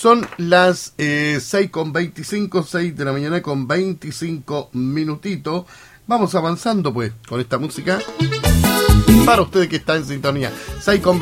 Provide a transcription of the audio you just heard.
Son las 6:25, 6 de la mañana con 25 minutitos. Vamos avanzando pues con esta música para usted que está en sintonía. 6:25.